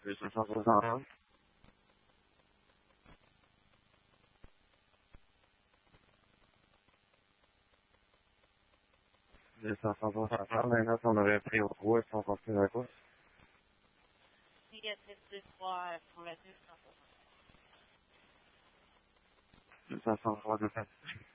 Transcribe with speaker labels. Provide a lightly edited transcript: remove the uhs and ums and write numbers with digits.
Speaker 1: plus 561. Plus 561, les notes, on avait pris au trou, elles sont continuées à cause.
Speaker 2: Négatif 2-3, pour la 2,
Speaker 1: 503 de fait.